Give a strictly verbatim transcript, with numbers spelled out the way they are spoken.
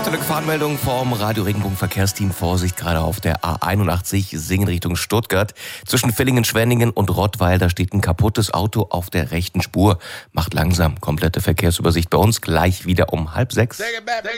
Aktuelle Gefahrenmeldung vom Radio Regenbogen Verkehrsteam. Vorsicht, gerade auf der A einundachtzig Singen Richtung Stuttgart. Zwischen Villingen, Schwenningen und Rottweil, steht ein kaputtes Auto auf der rechten Spur. Macht langsam. Komplette Verkehrsübersicht bei uns gleich wieder um halb sechs.